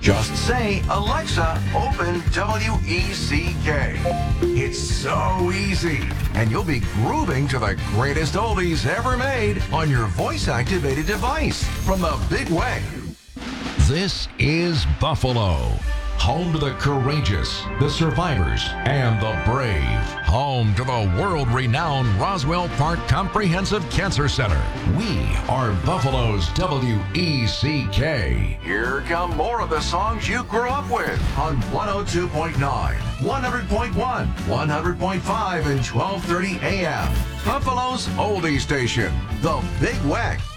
Just say, Alexa, open WECK. It's so easy. And you'll be grooving to the greatest oldies ever made on your voice-activated device from the Big Way. This is Buffalo, home to the courageous, the survivors, and the brave. Home to the world-renowned Roswell Park Comprehensive Cancer Center. We are Buffalo's WECK. Here come more of the songs you grew up with on 102.9, 100.1, 100.5, and 1230 AM. Buffalo's oldie station, the Big Weck.